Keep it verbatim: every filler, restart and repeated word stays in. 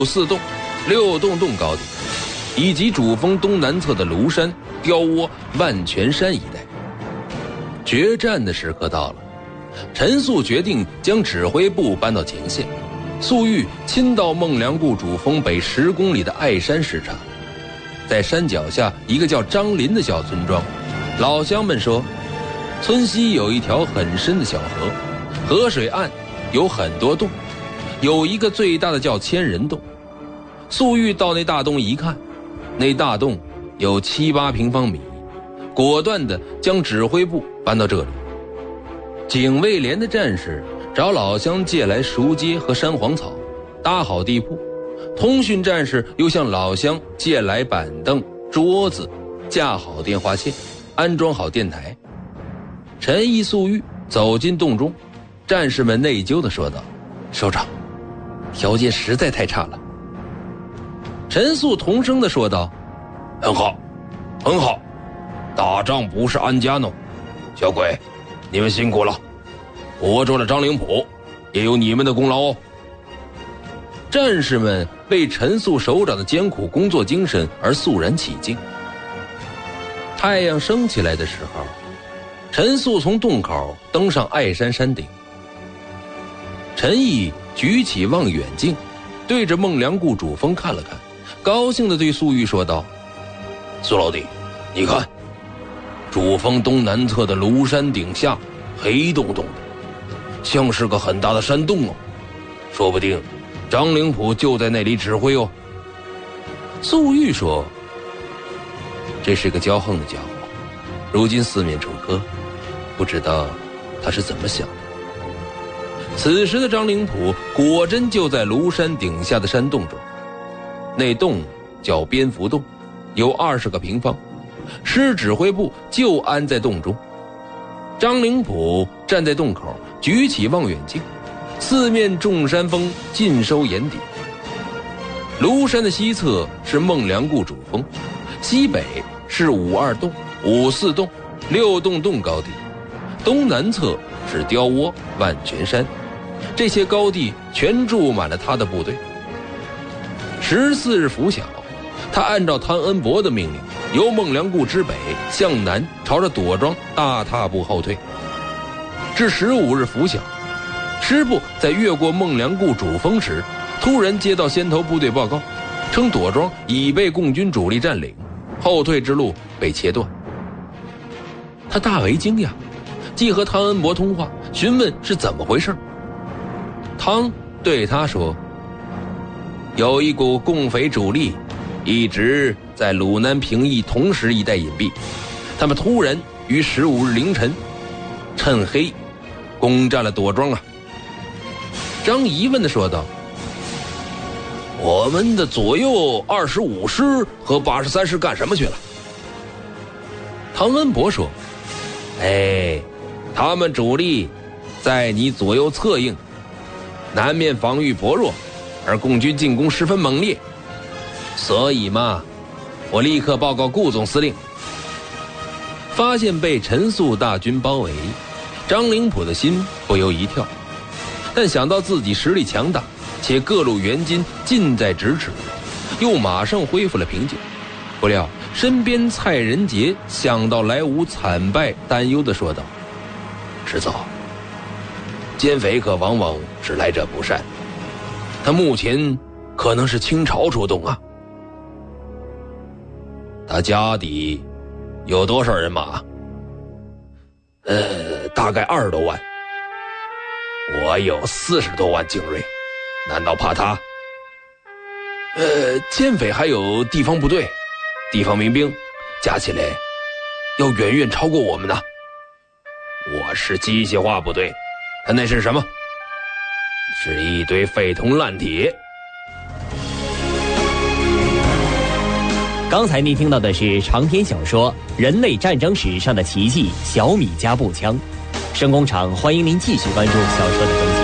四洞、六洞洞高地，以及主峰东南侧的庐山、雕窝、万泉山一带。决战的时刻到了，陈粟决定将指挥部搬到前线，粟裕亲到孟良崮主峰北十公里的爱山视察。在山脚下一个叫张林的小村庄，老乡们说，村西有一条很深的小河，河水岸有很多洞，有一个最大的叫千人洞。粟裕到那大洞一看，那大洞有七八平方米，果断地将指挥部搬到这里。警卫连的战士找老乡借来熟秸和山黄草，搭好地铺。通讯战士又向老乡借来板凳、桌子，架好电话线，安装好电台。陈毅、粟裕走进洞中，战士们内疚地说道：“首长，条件实在太差了。”陈粟同声地说道：“很好，很好，打仗不是安家弄。小鬼，你们辛苦了，活捉了张灵甫，也有你们的功劳哦。”战士们为陈粟首长的艰苦工作精神而肃然起敬。太阳升起来的时候，陈粟从洞口登上爱山山顶。陈毅举起望远镜，对着孟良崮主峰看了看，高兴地对粟裕说道：“苏老弟，你看，主峰东南侧的庐山顶下黑洞洞的，像是个很大的山洞哦，说不定张灵甫就在那里指挥哦。”粟裕说：“这是个骄横的家伙，如今四面楚歌，不知道他是怎么想的。”此时的张灵甫果真就在庐山顶下的山洞中，那洞叫蝙蝠洞，有二十个平方，师指挥部就安在洞中。张灵甫站在洞口，举起望远镜，四面众山峰尽收眼底。庐山的西侧是孟良崮主峰，西北是五二洞、五四洞、六洞洞高地，东南侧是雕窝、万泉山，这些高地全住满了他的部队。十四日拂晓，他按照汤恩伯的命令，由孟良崮之北向南朝着朵庄大踏步后退。至十五日拂晓，师部在越过孟良崮主峰时，突然接到先头部队报告，称朵庄已被共军主力占领，后退之路被切断。他大为惊讶，即和汤恩伯通话，询问是怎么回事。汤对他说：“有一股共匪主力一直在鲁南平邑同时一带隐蔽，他们突然于十五日凌晨趁黑攻占了朵庄啊。”张仪问地说道：“我们的左右二十五师和八十三师干什么去了？”汤恩伯说：“哎，他们主力在你左右侧应，南面防御薄弱，而共军进攻十分猛烈，所以嘛，我立刻报告顾总司令。”发现被陈粟大军包围，张灵甫的心不由一跳，但想到自己实力强大，且各路援军近在咫尺，又马上恢复了平静。不料身边蔡仁杰想到来吴惨败，担忧地说道：“师祖，奸匪可往往是来者不善，他目前可能是倾巢出动啊。他家底有多少人马？”“呃，大概二十多万。我有四十多万精锐，难道怕他？呃，奸匪还有地方部队、地方民兵，加起来要远远超过我们呢。我是机械化部队，他那是什么？是一堆废铜烂铁。” 刚才您听到的是长篇小说《人类战争史上的奇迹——小米加步枪》。声工厂欢迎您继续关注小说的更新。